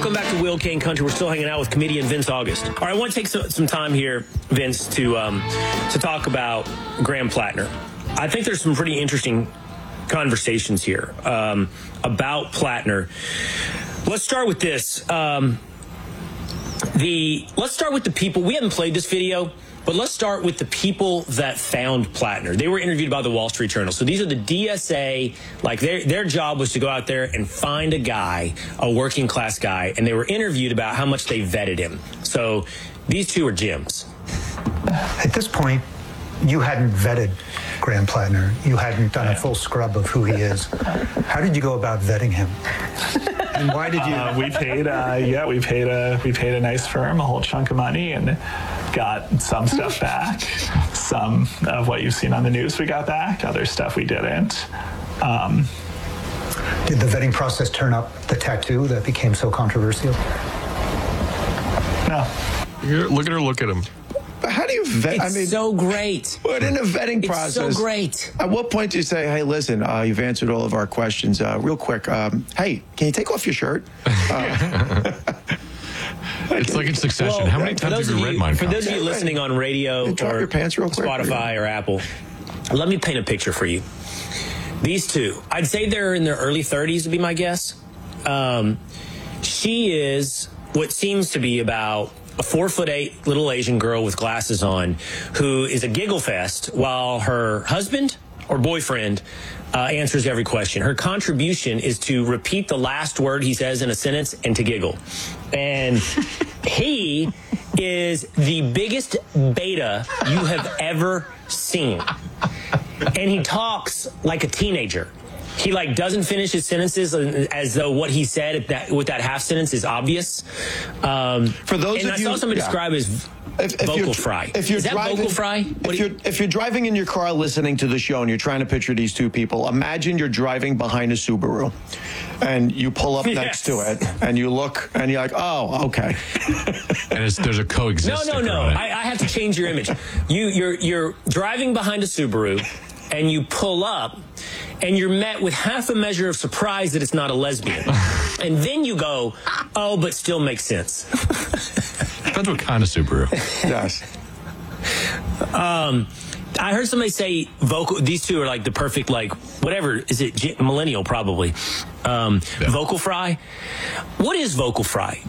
Welcome back to Will Kane Country. We're still hanging out with comedian Vince August. All right, I want to take some time here, Vince, to talk about Graham Plattner. I think there's some pretty interesting conversations here about Plattner. Let's start with this. Let's start with the people. We haven't played this video, but let's start with the people that found Plattner. They were interviewed by the Wall Street Journal. So these are the DSA. Like their job was to go out there and find a guy, a working class guy, and they were interviewed about how much they vetted him. So these two are gems. At this point, you hadn't vetted Graham Plattner. You hadn't done a full scrub of who he is. How did you go about vetting him? And why did you? We paid a nice firm a whole chunk of money and got some stuff back. Some of what you've seen on the news we got back. Other stuff we didn't. Did the vetting process turn up the tattoo that became so controversial? No. Look at her. Look at him. But how do you vet? It's so great. But in a vetting process, it's so great. At what point do you say, "Hey, listen, you've answered all of our questions. Real quick, hey, can you take off your shirt?" It's like in Succession. Well, how many times have you read Mein Kampf? For those of you listening on radio or your pants real quick, Spotify or Apple, let me paint a picture for you. These two, I'd say they're in their early 30s, would be my guess. She is what seems to be about a 4'8" little Asian girl with glasses on who is a giggle fest while her husband or boyfriend answers every question. Her contribution is to repeat the last word he says in a sentence and to giggle. And he is the biggest beta you have ever seen. And he talks like a teenager. He doesn't finish his sentences as though what he said with that half sentence is obvious. For those and of I you, saw somebody describe it as vocal fry. Is that vocal fry? If you're driving in your car listening to the show and you're trying to picture these two people, imagine you're driving behind a Subaru and you pull up next to it and you look and you're like, oh, okay. And there's a coexist. No. I have to change your image. You're driving behind a Subaru and you pull up and you're met with half a measure of surprise that it's not a lesbian. And then you go, oh, but still makes sense. Depends what kind of Subaru. Yes. I heard somebody say these two are like the perfect, whatever, is it millennial probably? Vocal fry. What is vocal fry?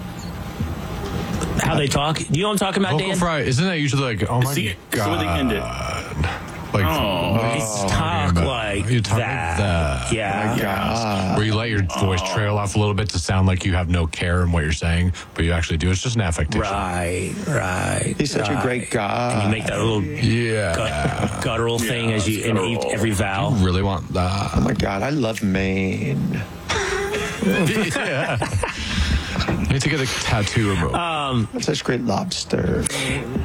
How they talk? Do you know what I'm talking about, Vocal Dan? fry, isn't that usually like, oh my God. So they end it. They talk like that. Yeah. Oh my God. Where you let your voice trail off a little bit to sound like you have no care in what you're saying, but you actually do. It's just an affectation. Right. He's such a great guy. And you make that little guttural thing as you in every vowel. You really want that. Oh my God, I love Maine. Yeah. I need to get a tattoo removed. Such great lobster.